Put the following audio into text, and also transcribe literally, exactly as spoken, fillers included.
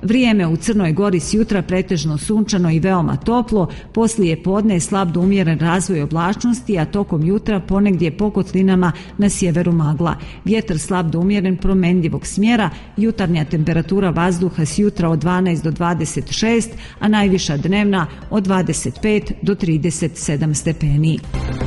Vrijeme u Crnoj Gori s jutra pretežno sunčano i veoma toplo, poslije podne slab do umjeren razvoj oblačnosti, a tokom jutra ponegdje po kotlinama na sjeveru magla. Vjetar slab do umjeren promenljivog smjera, jutarnja temperatura vazduha s jutra od dvanaest do dvadeset šest, a najviša dnevna od dvadeset pet do trideset sedam stepeni.